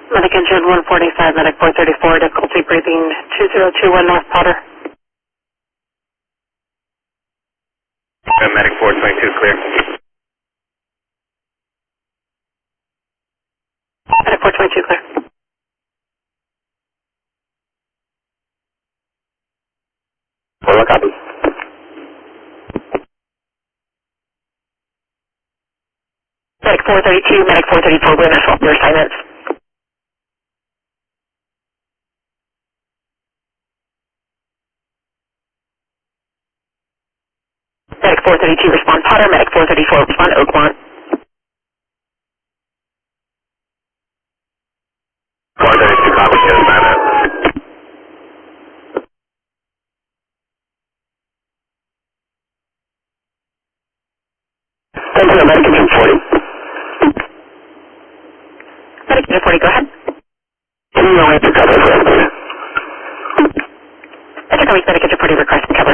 Medic engine 145, medic 434, difficulty breathing 2021 North Potter. Medic 422 clear. Medic 422 clear. Well, copy. Medic 432, medic 434, we're in a swap your assignments. Medic 432, respond Potter, medic 434, respond Oakmont. 432 copy, get assignment. Thank you, medic engine 40. Medic engine 40, go ahead. Can you know to cover for us, please? Medic engine 40, requesting cover.